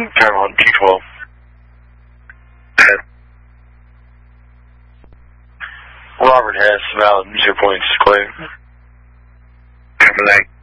Turn on T12. Robert has valid 0 points clear. Timberlake.